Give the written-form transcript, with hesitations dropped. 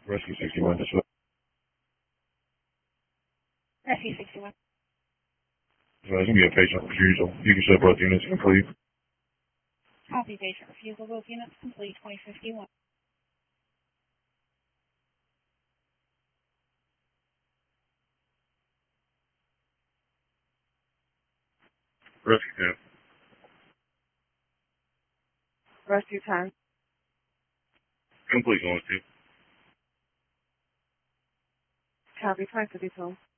Rescue 61, this way. Rescue 61. So there's going to be a patient refusal. You can shut both units and leave. Copy, patient refusal. Both units complete. 2051. Rescue 10. Rescue 10. Complete, only 2. Copy, 2052.